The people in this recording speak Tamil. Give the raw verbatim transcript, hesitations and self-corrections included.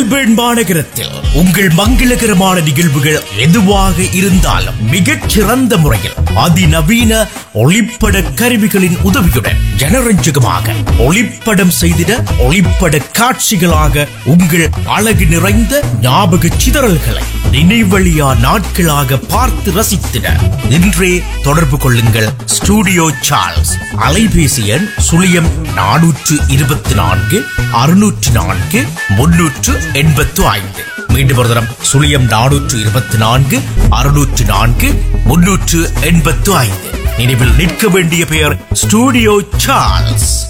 மெல்பர்ன் மாநகரத்தில் உங்கள் மங்களகரமான நிகழ்வுகள் எதுவாக இருந்தாலும் மிகச் சிறந்த முறையில் அதிநவீன ஒளிப்பட கருவிகளின் உதவியுடன் ஜனரஞ்சகமாக ஒளிப்படம் செய்திட ஒளிப்பட காட்சிகளாக உங்கள் அழகு நிறைந்த ஞாபக சிதறல்களை நினைவழியா நாட்களாக பார்த்து ரசித்திட இன்றே தொடர்பு கொள்ளுங்கள். ஸ்டூடியோ சார்ல்ஸ் அலைபேசி எண் சுழியம் நானூற்று இருபத்தி நான்கு அறுநூற்று நான்கு முன்னூற்று எண்பத்து ஐந்து. மீண்டும் ஒரு தரம் சுழியம் நானூற்று இருபத்தி நான்கு அறுநூற்று நான்கு முன்னூற்று எண்பத்து ஐந்து. நினைவில் நிற்க வேண்டிய பெயர் ஸ்டூடியோ சார்ல்ஸ்.